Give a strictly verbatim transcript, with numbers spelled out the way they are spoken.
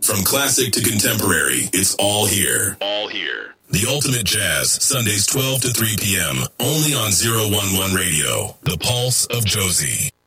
From classic to contemporary, it's all here. All here. The Ultimate Jazz, Sundays twelve to three p.m. Only on zero one one Radio, the pulse of Josie.